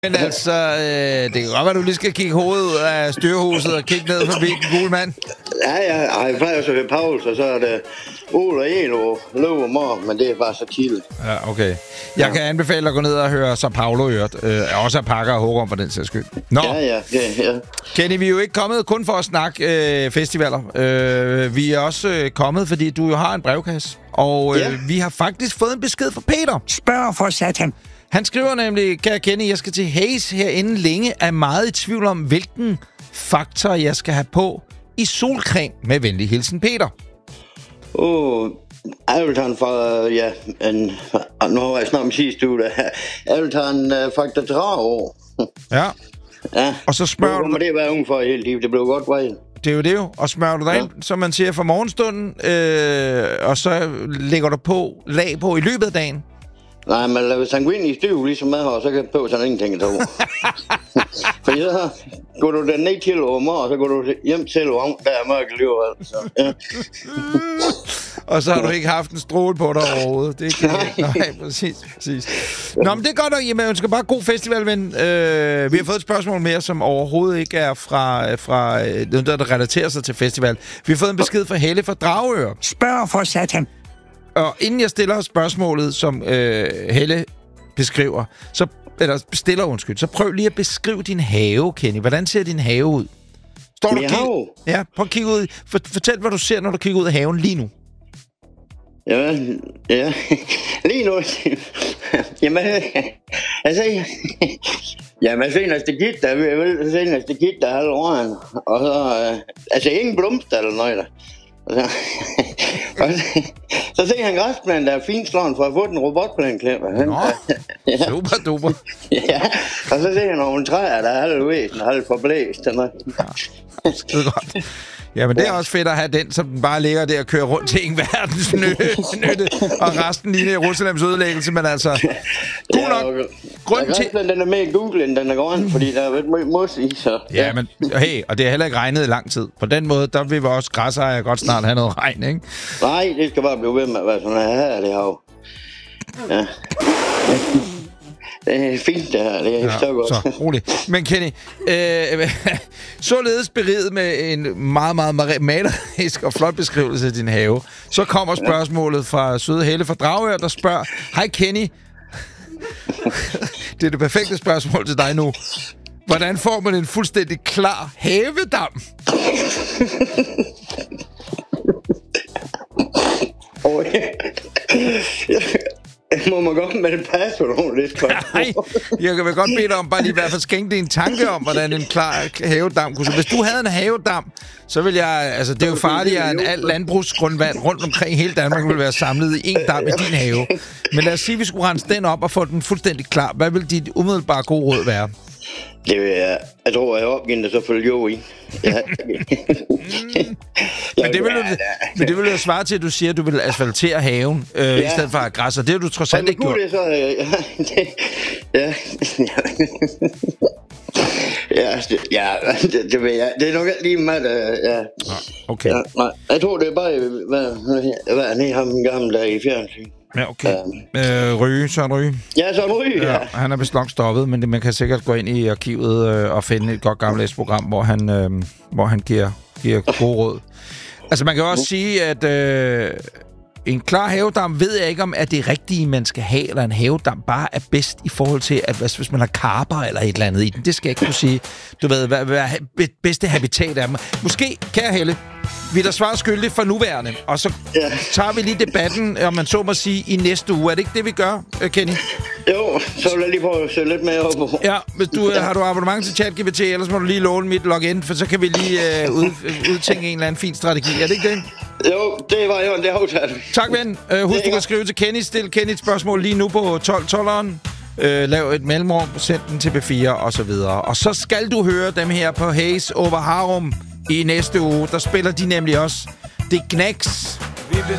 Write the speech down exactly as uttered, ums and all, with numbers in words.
Men altså, øh, det kan godt være, du lige skal kigge hovedet ud af styrehuset og kigge ned forbi den gule mand. Ja, ja, jeg plejer så ved Pauls, og så er det Ole og Elo, Løv og Mor, men det er bare så tidligt. Ja, okay. Jeg ja. kan anbefale dig at gå ned og høre Sao Paulo i øvrigt. Øh, også at pakke og håber om for den sags skyld. Nå. Ja, ja, det, ja. Kenny, vi er jo ikke kommet kun for at snakke øh, festivaler. Øh, vi er også øh, kommet, fordi du jo har en brevkasse. Og øh, ja. vi har faktisk fået en besked fra Peter. Spørg for satan. Han skriver nemlig, kære Kenny, jeg skal til Hayes herinde længe, er meget i tvivl om, hvilken faktor jeg skal have på i solcreme. Med venlig hilsen, Peter. Åh, oh, jeg vil tage en fra, ja, en, nu har jeg snart om sidste uge, jeg vil tage en uh, faktor drag over. Ja. Ja. Og så smører du... Må det være unge for hele livet, det blev godt vej. Det er jo det jo. Og smører du dig ja. ind, som man siger, fra morgenstunden, øh, og så lægger du på, lag på i løbet af dagen. Nej, men hvis han går ind i styv, ligesom med her, så kan jeg på sådan ingenting at tage. For så går du der ned til over morgen, og så går du hjem til over, der er mørke liv. Altså. Ja. Og så har du ikke haft en stråle på dig overhovedet. Det kan nej. nej, præcis, præcis. Nå, men det er godt nok. Jamen, jeg ønsker bare god festival, ven. Øh, vi har fået et spørgsmål mere, som overhovedet ikke er fra, fra noget, der relaterer sig til festival. Vi har fået en besked fra Helle fra Dragør. Spørg for satan. Og inden jeg stiller spørgsmålet, som øh, Helle beskriver, så, eller stiller undskyld, så prøv lige at beskrive din have, Kenny. Hvordan ser din have ud? Står du kig... Ja, prøv at kigge ud. Fortæl, hvad du ser, når du kigger ud af haven lige nu. Ja, ja. Lige nu. Jamen, altså... Jamen, jeg ser en stikit, der er vel, jeg ser en stikit, der er halv åren. Og så... Øh, altså, ingen blomster eller noget der. Og så, og så, så ser han græsplænen, der er fint slåen for at få den robotplæneklipper. Nå, ja. Super duper. Ja, og så ser han nogle træer, der er halv væsen, halv forblæst. Ja, skide godt. Ja, men det er også fedt at have den, som den bare ligger der og kører rundt til ingen verdens nytte, og resten ligner Jerusalems ødelæggelse, men altså... God nok. Ja, Grunden til... Den er mere i Google, end den er grøn, fordi der er lidt mos i, så... Ja, ja, men hey, og det har heller ikke regnet i lang tid. På den måde, der vil vi også græsejere godt snart have noget regn, ikke? Nej, det skal bare blive ved med at være sådan her, det hav. Ja. Det er fint, det her. Det er ja, så godt. Så roligt. Men Kenny, øh, således beriget med en meget, meget malerisk og flot beskrivelse af din have, så kommer spørgsmålet fra søde Helle fra Dragør, der spørger, hej Kenny, det er det perfekte spørgsmål til dig nu. Hvordan får man en fuldstændig klar havedam? Okay. Må man godt med det passord lidt? Nej, jeg kan vel godt bede dig om bare lige i hvert fald skænke dig en tanke om, hvordan en klar havedam kunne se. Hvis du havde en havedam, så ville jeg... Altså, det er jo farligt, at en alt landbrugsgrundvand rundt omkring hele Danmark ville være samlet i en dam i din have. Men lad os sige, at vi skulle rense den op og få den fuldstændig klar. Hvad vil dit umiddelbare gode råd være? Det vil jeg... Jeg tror, jeg opgiver det så følge jo i. Ja. men, det vil du, men det vil jo svare til, at du siger, at du vil asfaltere haven, øh, ja. i stedet for at græsser. Det har du trods alt ikke gjort. Det så, ja, det, ja. Ja, det, ja, det, det ved jeg. Det er nok lige meget, ja. Ja, okay. Ja, nej, jeg tror, det er bare, hvad, hvad er det, ham gamle der i fjernsyn? Ja, okay. Ja. Øh, Ryge, Søren Ryge. Ja, Søren Ryge, ja. ja. Han er vist nok stoppet, men det, man kan sikkert gå ind i arkivet øh, og finde et godt gammeldags program, hvor han, øh, hvor han giver, giver gode råd. Altså, man kan også sige, at øh, en klar havedam ved jeg ikke, om at det rigtige, man skal have, eller en havedam bare er bedst i forhold til, at hvis man har karper eller et eller andet i den. Det skal jeg ikke kunne sige. Du ved, hvad, hvad bedste habitat er. Måske, kære Helle, vi er der svar skyldige for nuværende, og så ja. tager vi lige debatten, om man så må sige, i næste uge. Er det ikke det, vi gør, Kenny? Jo, så vil jeg lige prøve at se lidt mere op på. Ja, hvis du ja. har du abonnement til ChatGPT, ellers må du lige låne mit login, for så kan vi lige uh, ud, udtænke en eller anden fin strategi. Er det ikke det? Jo, det var jo en det aftale. Tak, ven. Uh, husk, du kan skrive til Kenny. Stil Kenny et spørgsmål lige nu på tolv tolveren. Uh, lav et mellemrum, send den til B fire og så videre. Og så skal du høre dem her på Hayes over Harum i næste uge. Der spiller de nemlig også. Det Knacks. Vi blev